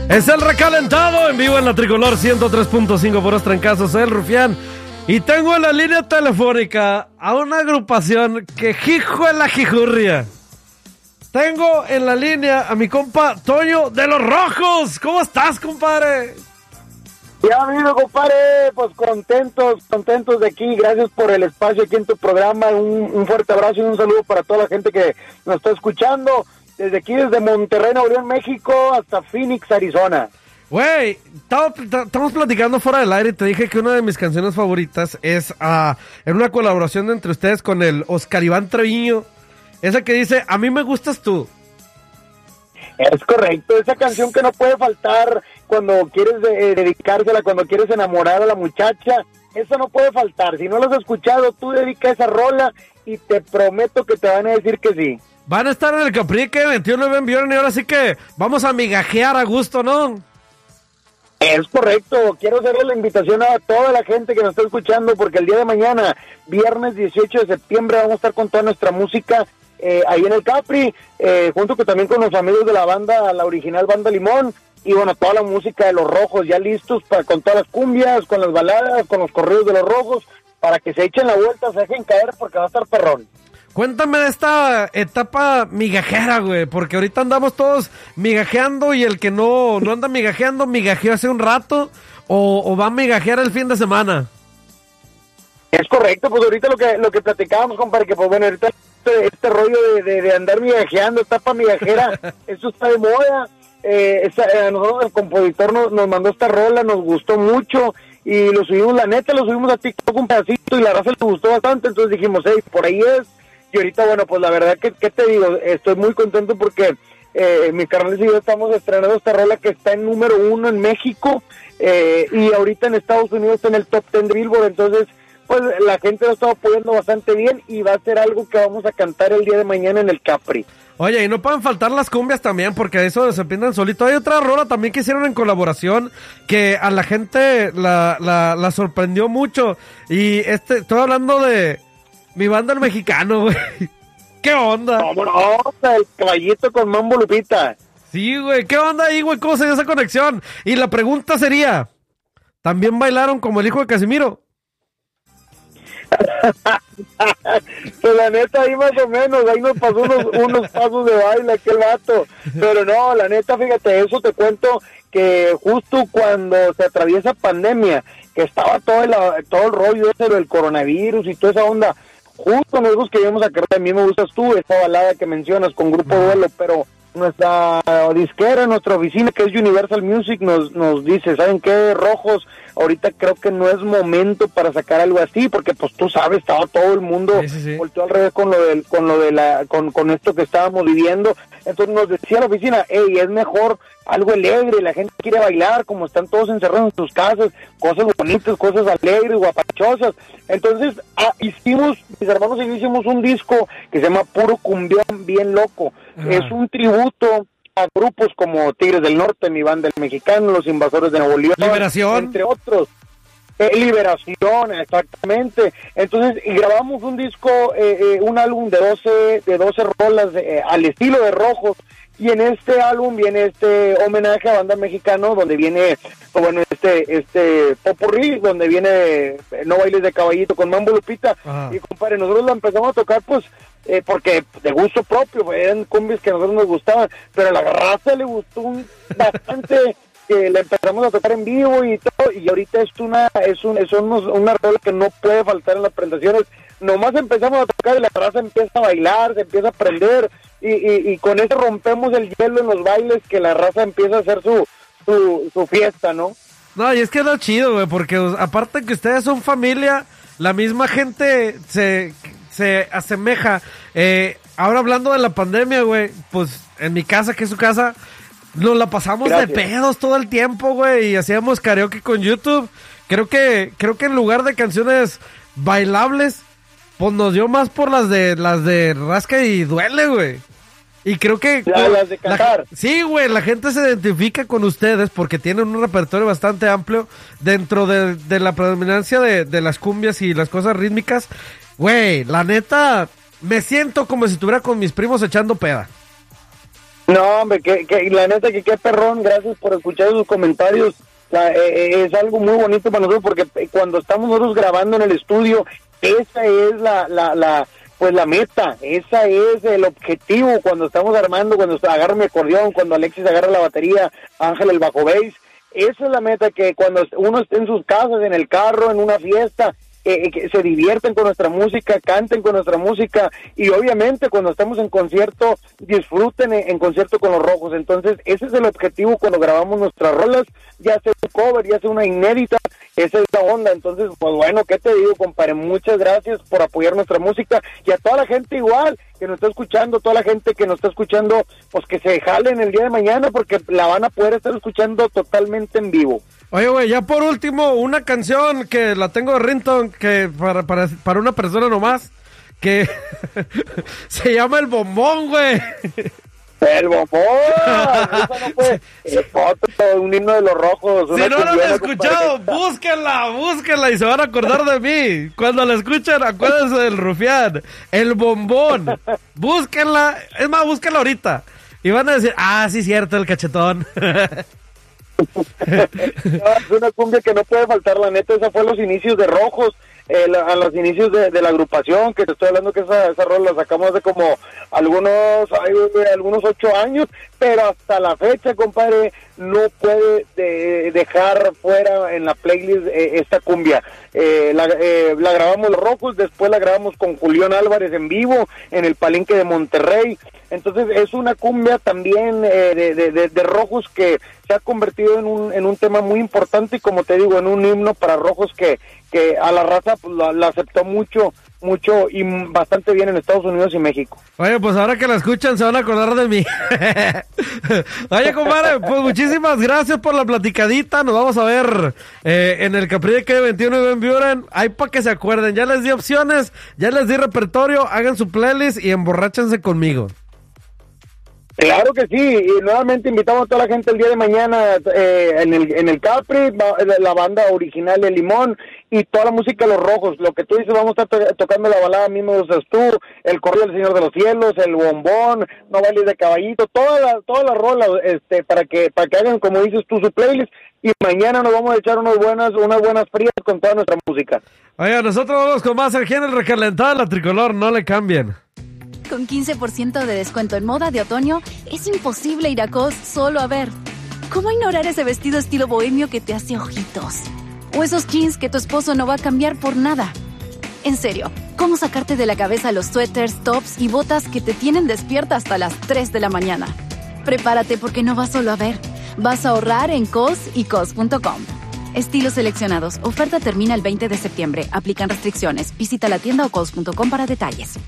Es el recalentado en vivo en la Tricolor 103.5 por los trancazos, el Rufián. Y tengo en la línea telefónica a una agrupación que hijo de la jijurria. Tengo en la línea a mi compa Toño de los Rojos. ¿Cómo estás, compadre? Ya, amigo, compadre, pues contentos de aquí. Gracias por el espacio aquí en tu programa. Un fuerte abrazo y un saludo para toda la gente que nos está escuchando. Desde aquí, desde Monterrey, Nuevo León, México, hasta Phoenix, Arizona. Güey, estamos platicando fuera del aire y te dije que una de mis canciones favoritas es en una colaboración entre ustedes con el Oscar Iván Treviño. Esa que dice, a mí me gustas tú. Es correcto, esa canción que no puede faltar cuando quieres dedicársela, cuando quieres enamorar a la muchacha. Esa no puede faltar. Si no la has escuchado, tú dedica esa rola y te prometo que te van a decir que sí. Van a estar en el Capri que 21 enviaron y ahora sí que vamos a migajear a gusto, ¿no? Es correcto, quiero hacerle la invitación a toda la gente que nos está escuchando porque el día de mañana, viernes 18 de septiembre, vamos a estar con toda nuestra música ahí en el Capri, junto también con los amigos de la banda, la original Banda Limón, y bueno, toda la música de Los Rojos ya listos con todas las cumbias, con las baladas, con los corridos de Los Rojos, para que se echen la vuelta, se dejen caer porque va a estar perrón. Cuéntame de esta etapa migajera, güey, porque ahorita andamos todos migajeando y el que no anda migajeando, migajeó hace un rato o va a migajear el fin de semana. Es correcto, pues ahorita lo que platicábamos, compadre, que pues bueno, ahorita este rollo de andar migajeando, etapa migajera, eso está de moda. A nosotros el compositor nos mandó esta rola, nos gustó mucho y lo subimos a TikTok un pedacito y la raza le gustó bastante, entonces dijimos, hey, por ahí es. Y ahorita, bueno, pues la verdad que, ¿qué te digo? Estoy muy contento porque mi carnal y yo estamos estrenando esta rola que está en número 1 en México y ahorita en Estados Unidos está en el top 10 de Billboard, entonces pues la gente lo está apoyando bastante bien y va a ser algo que vamos a cantar el día de mañana en el Capri. Oye, y no pueden faltar las cumbias también, porque eso se pintan solito. Hay otra rola también que hicieron en colaboración que a la gente la sorprendió mucho y estoy hablando de mi banda el mexicano, güey. ¿Qué onda? ¡Vámonos! El caballito con Mambo Lupita. Sí, güey. ¿Qué onda ahí, güey? ¿Cómo se dio esa conexión? Y la pregunta sería, ¿también bailaron como el hijo de Casimiro? Pues la neta, ahí más o menos, ahí nos pasó unos pasos de baile aquel vato. Pero no, la neta, fíjate, eso te cuento que justo cuando se atraviesa pandemia, que estaba todo el rollo ese del coronavirus y toda esa onda, justo nosotros queríamos sacar A mí me gustas tú, esta balada que mencionas con Grupo Duelo, pero nuestra disquera, nuestra oficina que es Universal Music nos dice, ¿saben qué, Rojos? Ahorita creo que no es momento para sacar algo así, porque pues tú sabes, estaba todo el mundo volteó al revés con esto que estábamos viviendo. Entonces nos decía la oficina, hey, es mejor algo alegre, la gente quiere bailar, como están todos encerrados en sus casas, cosas bonitas, cosas alegres, guapachosas. Entonces mis hermanos y yo hicimos un disco que se llama Puro Cumbión Bien Loco. Ajá. Es un tributo a grupos como Tigres del Norte, mi banda el mexicano, Los Invasores de Nuevo León, Liberación, entre otros. Liberación, exactamente. Entonces, y grabamos un disco, un álbum de 12 rolas al estilo de Rojos, y en este álbum viene este homenaje a banda mexicano, donde viene, bueno, este popurrí, donde viene No Bailes de Caballito con Mambo Lupita. Ajá. Y compadre, nosotros la empezamos a tocar, pues, porque de gusto propio, eran cumbias que a nosotros nos gustaban, pero a la raza le gustó bastante que la empezamos a tocar en vivo y todo, y ahorita es una rola que no puede faltar en las presentaciones. Nomás empezamos a tocar y la raza empieza a bailar, se empieza a prender, y con eso rompemos el hielo en los bailes, que la raza empieza a hacer su fiesta, ¿no? No, y es que es lo chido, güey, porque aparte que ustedes son familia, la misma gente se asemeja. Ahora hablando de la pandemia, güey, pues en mi casa, que es su casa, nos la pasamos de pedos todo el tiempo, güey, y hacíamos karaoke con YouTube. Creo que en lugar de canciones bailables, pues nos dio más por las de Rasca y Duele, güey. Y creo que las de cantar. Sí, güey, la gente se identifica con ustedes porque tienen un repertorio bastante amplio dentro de la predominancia de las cumbias y las cosas rítmicas. Güey, la neta, me siento como si estuviera con mis primos echando peda. No, hombre, que la neta que qué perrón, gracias por escuchar sus comentarios. Es algo muy bonito para nosotros porque cuando estamos nosotros grabando en el estudio, esa es pues la meta, esa es el objetivo cuando estamos armando, cuando agarro mi acordeón, cuando Alexis agarra la batería, Ángel el bajo bass, esa es la meta, que cuando uno esté en sus casas, en el carro, en una fiesta, que se divierten con nuestra música, canten con nuestra música, y obviamente cuando estamos en concierto, disfruten en concierto con los Rojos. Entonces ese es el objetivo cuando grabamos nuestras rolas, ya sea un cover, ya sea una inédita, esa es la onda. Entonces, pues bueno, ¿qué te digo, compadre? Muchas gracias por apoyar nuestra música, y a toda la gente igual que nos está escuchando, toda la gente que nos está escuchando, pues que se jalen el día de mañana, porque la van a poder estar escuchando totalmente en vivo. Oye, güey, ya por último, una canción que la tengo de ringtone, que para una persona nomás, que se llama El Bombón, güey. El Bombón, eso no fue un himno de los Rojos. Si no la han escuchado, búsquenla y se van a acordar de mí. Cuando la escuchen, acuérdense del Rufián. El Bombón, búsquenla, es más, búsquenla ahorita. Y van a decir, sí, cierto, el cachetón. Es una cumbia que no puede faltar, la neta. Esa fue los inicios de Rojos, a los inicios de la agrupación, que te estoy hablando que esa rola la sacamos de como algunos 8 años, pero hasta la fecha, compadre, no puede dejar fuera en la playlist esta cumbia. La grabamos los Rojos, después la grabamos con Julián Álvarez en vivo en el Palenque de Monterrey. Entonces es una cumbia también de Rojos que se ha convertido en un tema muy importante, y como te digo, en un himno para Rojos que a la raza pues, la aceptó mucho y bastante bien en Estados Unidos y México. Oye, pues ahora que la escuchan se van a acordar de mí. Oye, compadre, pues muchísimas gracias por la platicadita. Nos vamos a ver en el Capri de Calle 21 y Ben Buren. Ahí para que se acuerden. Ya les di opciones, ya les di repertorio. Hagan su playlist y emborráchense conmigo. Claro que sí, y nuevamente invitamos a toda la gente el día de mañana en el Capri, la banda original de Limón y toda la música de los Rojos. Lo que tú dices, vamos a estar tocando la balada Mi Me Gustas Tú, el corrido del Señor de los Cielos, el Bombón, No Bailes de Caballito, todas las rolas, para que hagan, como dices tú, su playlist, y mañana nos vamos a echar unas buenas frías con toda nuestra música. Oye, nosotros vamos con más aquí en el Recalentado de la Tricolor, no le cambien. Con 15% de descuento en moda de otoño, es imposible ir a COS solo a ver. ¿Cómo ignorar ese vestido estilo bohemio que te hace ojitos? O esos jeans que tu esposo no va a cambiar por nada. En serio, ¿cómo sacarte de la cabeza los suéteres, tops y botas que te tienen despierta hasta las 3 de la mañana? Prepárate porque no vas solo a ver. Vas a ahorrar en COS y COS.com. Estilos seleccionados. Oferta termina el 20 de septiembre. Aplican restricciones. Visita la tienda o COS.com para detalles.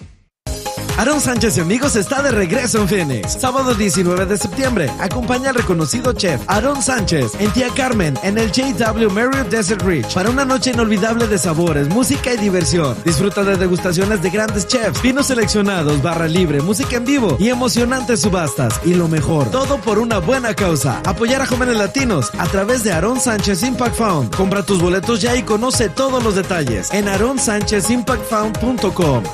Aarón Sánchez y Amigos está de regreso en Phoenix. Sábado 19 de septiembre. Acompaña al reconocido chef Aarón Sánchez en Tía Carmen en el JW Marriott Desert Ridge para una noche inolvidable de sabores, música y diversión. Disfruta de degustaciones de grandes chefs, vinos seleccionados, barra libre, música en vivo y emocionantes subastas. Y lo mejor, todo por una buena causa. Apoyar a jóvenes latinos a través de Aarón Sánchez Impact Fund. Compra tus boletos ya y conoce todos los detalles en aaronsánchezimpactfund.com.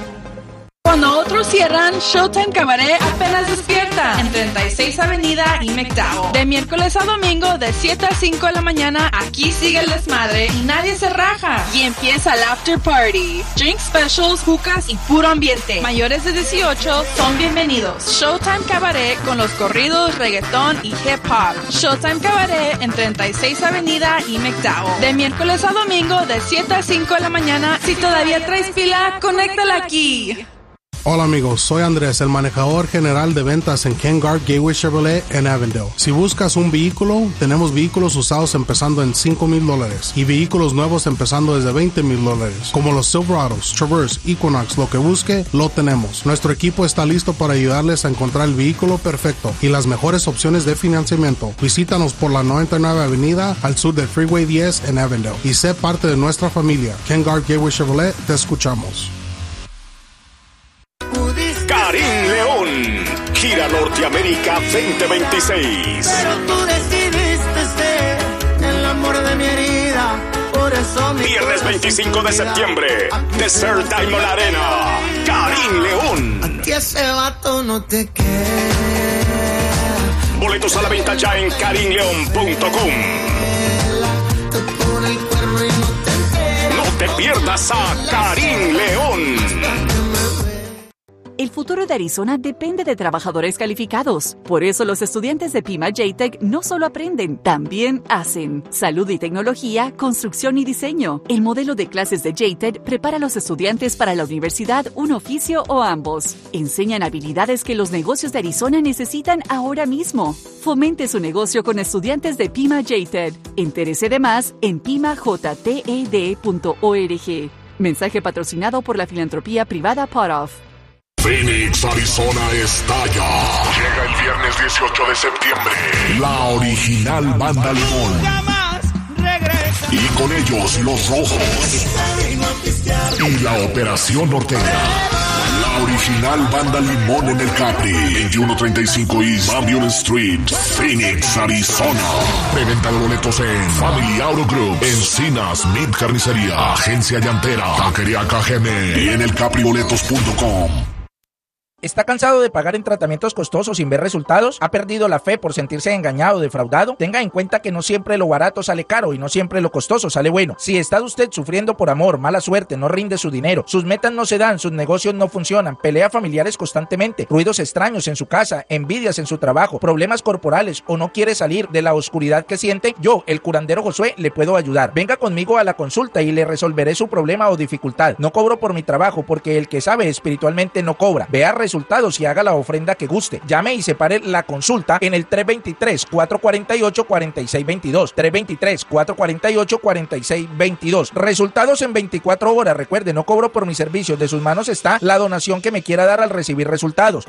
Cuando otros cierran, Showtime Cabaret apenas despierta en 36 Avenida y McDowell. De miércoles a domingo, de 7 a 5 de la mañana, aquí sigue el desmadre y nadie se raja. Y empieza el after party. Drink specials, jucas y puro ambiente. Mayores de 18 son bienvenidos. Showtime Cabaret con los corridos, reggaetón y hip hop. Showtime Cabaret en 36 Avenida y McDowell. De miércoles a domingo, de 7 a 5 de la mañana. Si todavía traes pila, conéctala aquí. Hola amigos, soy Andrés, el manejador general de ventas en Ken Garff Gateway Chevrolet en Avondale. Si buscas un vehículo, tenemos vehículos usados empezando en $5,000 y vehículos nuevos empezando desde $20,000, como los Silverados, Traverse, Equinox, lo que busque, lo tenemos. Nuestro equipo está listo para ayudarles a encontrar el vehículo perfecto y las mejores opciones de financiamiento. Visítanos por la 99 Avenida al sur del Freeway 10 en Avondale y sé parte de nuestra familia. Ken Garff Gateway Chevrolet, te escuchamos. Karim León, Gira Norteamérica 2026. Pero tú decidiste ser el amor de mi herida, por eso mi Viernes 25 de septiembre, Desert Diamond Arena, Karim León. A ti ese vato no te quiere. Boletos a la venta ya en karinleon.com. No te pierdas a Karim León. El futuro de Arizona depende de trabajadores calificados. Por eso los estudiantes de Pima J-Tech no solo aprenden, también hacen. Salud y tecnología, construcción y diseño. El modelo de clases de J-Tech prepara a los estudiantes para la universidad, un oficio o ambos. Enseñan habilidades que los negocios de Arizona necesitan ahora mismo. Fomente su negocio con estudiantes de Pima J-Tech. Entérese de más en pimajted.org. Mensaje patrocinado por la filantropía privada Potoff. Phoenix, Arizona estalla. Llega el viernes 18 de septiembre. La original Banda Limón. Y con ellos Los Rojos. Y la Operación Norteña. La original Banda Limón en el Capri. 2135 East Babylon Street, Phoenix, Arizona. Preventa de boletos en Family Auto Group, Encinas, Mid Carnicería, Agencia Llantera, Taquería KGM y en elcapriboletos.com. ¿Está cansado de pagar en tratamientos costosos sin ver resultados? ¿Ha perdido la fe por sentirse engañado o defraudado? Tenga en cuenta que no siempre lo barato sale caro y no siempre lo costoso sale bueno. Si está usted sufriendo por amor, mala suerte, no rinde su dinero, sus metas no se dan, sus negocios no funcionan, pelea familiares constantemente, ruidos extraños en su casa, envidias en su trabajo, problemas corporales o no quiere salir de la oscuridad que siente, yo, el curandero Josué, le puedo ayudar. Venga conmigo a la consulta y le resolveré su problema o dificultad. No cobro por mi trabajo porque el que sabe espiritualmente no cobra. Vea resultados y haga la ofrenda que guste. Llame y separe la consulta en el 323-448-4622. 323-448-4622. Resultados en 24 horas. Recuerde, no cobro por mis servicios. De sus manos está la donación que me quiera dar al recibir resultados.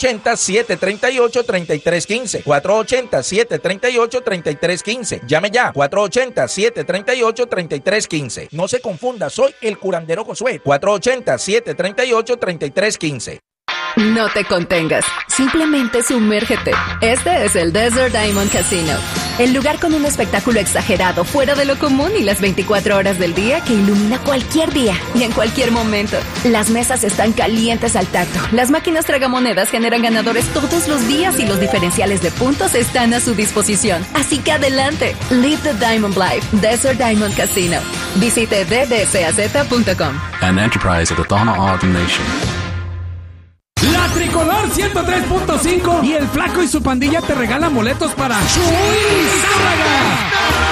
480-738-3315. 480-738-3315. Llame ya. 480-738-3315. No se confunda, soy el curandero Josué. 480-738-3315. No te contengas, simplemente sumérgete. Este es el Desert Diamond Casino, el lugar con un espectáculo exagerado, fuera de lo común y las 24 horas del día que ilumina cualquier día y en cualquier momento. Las mesas están calientes al tacto, las máquinas tragamonedas generan ganadores todos los días y los diferenciales de puntos están a su disposición. Así que adelante, live the Diamond Life, Desert Diamond Casino. Visite ddcaz.com. An enterprise of the Tohono O'odham Nation. La Tricolor 103.5 y el Flaco y su pandilla te regalan boletos para Chuy Zárraga.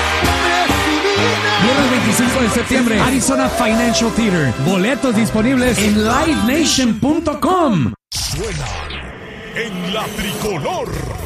Viernes 25 de septiembre, Arizona Financial Theater. Boletos disponibles en livenation.com. Suena en La Tricolor.